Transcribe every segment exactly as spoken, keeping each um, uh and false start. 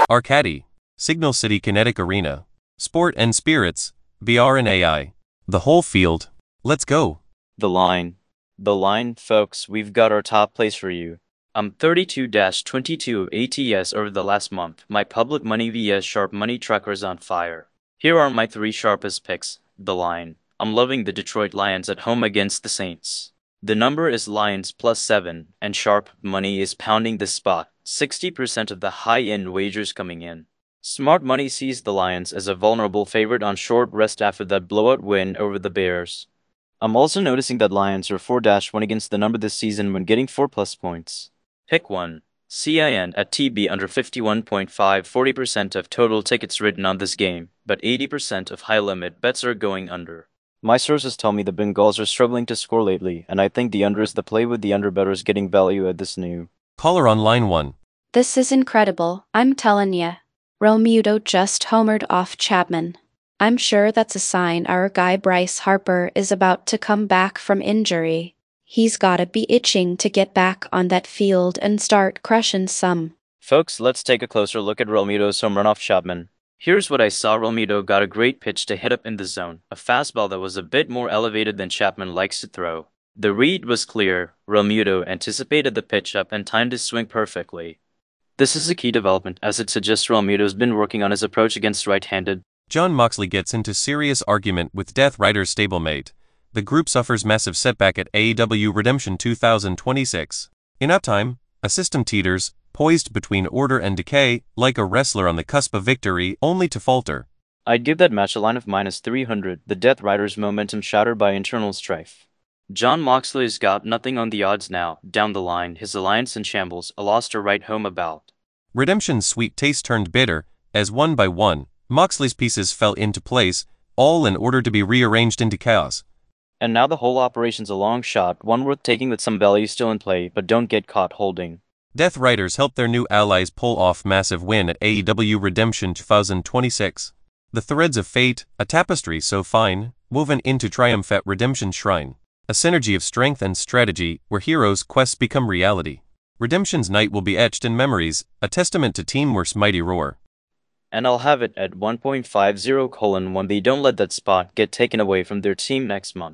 Arcady, Signal City Kinetic Arena, Sport and Spirits, B R and A I. The whole field. Let's go. The line. The line, folks, we've got our top place for you. I'm thirty-two twenty-two A T S over the last month. My public money vs sharp money tracker's on fire. Here are my three sharpest picks. The line. I'm loving the Detroit Lions at home against the Saints. The number is Lions plus seven, and sharp money is pounding this spot. sixty percent of the high-end wagers coming in. Smart money sees the Lions as a vulnerable favorite on short rest after that blowout win over the Bears. I'm also noticing that Lions are four one against the number this season when getting four plus points. Pick one. C I N at T B under fifty-one point five, forty percent of total tickets written on this game, but eighty percent of high-limit bets are going under. My sources tell me the Bengals are struggling to score lately, and I think the under is the play with the underbettors getting value at this new. Caller on line one. This is incredible, I'm tellin' ya. Realmuto just homered off Chapman. I'm sure that's a sign our guy Bryce Harper is about to come back from injury. He's gotta be itching to get back on that field and start crushing some. Folks, let's take a closer look at Realmuto's home run off Chapman. Here's what I saw. Realmuto got a great pitch to hit up in the zone, a fastball that was a bit more elevated than Chapman likes to throw. The read was clear. Realmuto anticipated the pitch up and timed his swing perfectly. This is a key development, as it suggests Realmuto's been working on his approach against right-handed. Jon Moxley gets into serious argument with Death Rider's stablemate. The group suffers massive setback at A E W Redemption two thousand twenty-six. In uptime, a system teeters, poised between order and decay, like a wrestler on the cusp of victory, only to falter. I'd give that match a line of minus three hundred, the Death Rider's momentum shattered by internal strife. Jon Moxley's got nothing on the odds now. Down the line, his alliance in shambles, a loss to write home about. Redemption's sweet taste turned bitter, as one by one, Moxley's pieces fell into place, all in order to be rearranged into chaos. And now the whole operation's a long shot, one worth taking with some value still in play, but don't get caught holding. Death Riders helped their new allies pull off massive win at A E W Redemption two thousand twenty-six. The threads of fate, a tapestry so fine, woven into triumph at Redemption Shrine. A synergy of strength and strategy, where heroes' quests become reality. Redemption's night will be etched in memories, a testament to Teamwork's mighty roar. And I'll have it at one point five zero colon one B. Don't let that spot get taken away from their team next month.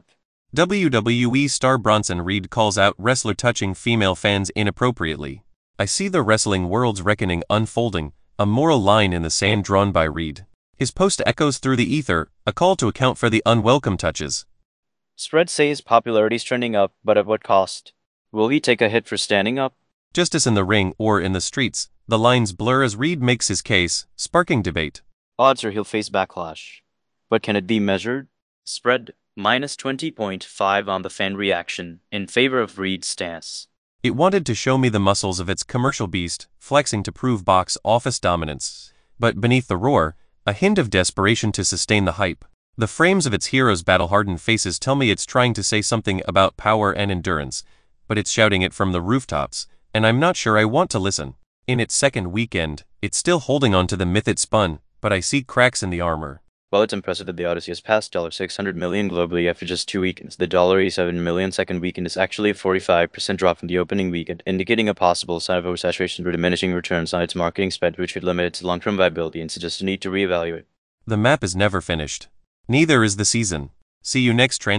W W E star Bronson Reed calls out wrestler touching female fans inappropriately. I see the wrestling world's reckoning unfolding, a moral line in the sand drawn by Reed. His post echoes through the ether, a call to account for the unwelcome touches. Spread say his popularity's trending up, but at what cost? Will he take a hit for standing up? Just as in the ring or in the streets, the lines blur as Reed makes his case, sparking debate. Odds are he'll face backlash. But can it be measured? Spread minus twenty point five on the fan reaction, in favor of Reed's stance. It wanted to show me the muscles of its commercial beast, flexing to prove box office dominance. But beneath the roar, a hint of desperation to sustain the hype. The frames of its heroes' battle-hardened faces tell me it's trying to say something about power and endurance, but it's shouting it from the rooftops, and I'm not sure I want to listen. In its second weekend, it's still holding on to the myth it spun, but I see cracks in the armor. While it's impressive that the Odyssey has passed six hundred million dollars globally after just two weekends, the eighty-seven million dollars second weekend is actually a forty-five percent drop from the opening weekend, indicating a possible sign of oversaturation through diminishing returns on its marketing spend, which would limit its long-term viability and suggest a need to reevaluate. The map is never finished. Neither is the season. See you next trend.